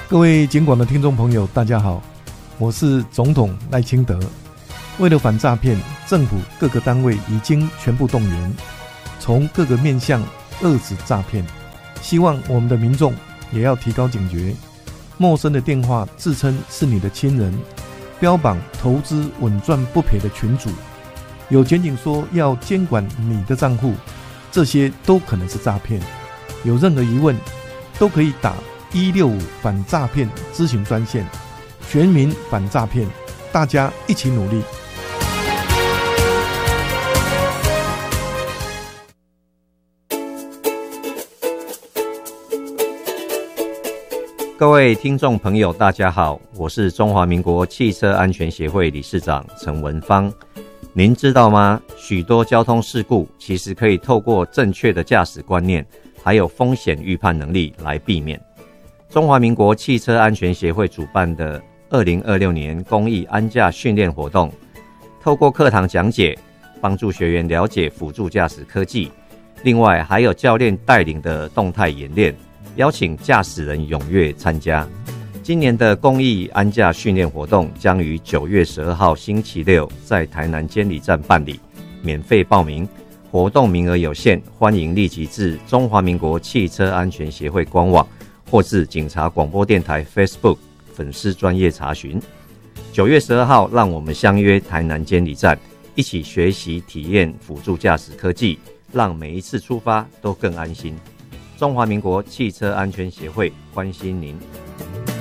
各位警广的听众朋友大家好，我是总统赖清德。为了反诈骗，政府各个单位已经全部动员，从各个面向遏止诈骗。希望我们的民众也要提高警觉，陌生的电话自称是你的亲人，标榜投资稳赚不赔的群组，有检警说要监管你的账户，这些都可能是诈骗。有任何疑问都可以打165反诈骗咨询专线，全民反诈骗，大家一起努力。 各位听众朋友大家好，我是中华民国汽车安全协会理事长陈文芳。您知道吗？许多交通事故其实可以透过正确的驾驶观念还有风险预判能力来避免。中华民国汽车安全协会主办的2026年公益安驾训练活动，透过课堂讲解，帮助学员了解辅助驾驶科技，另外还有教练带领的动态演练，邀请驾驶人踊跃参加。今年的公益安驾训练活动将于9月12号星期六在台南监理站办理，免费报名，活动名额有限，欢迎立即至中华民国汽车安全协会官网或至警察广播电台 Facebook 粉丝专页查询。9月12号，让我们相约台南监理站，一起学习体验辅助驾驶科技，让每一次出发都更安心。中华民国汽车安全协会关心您。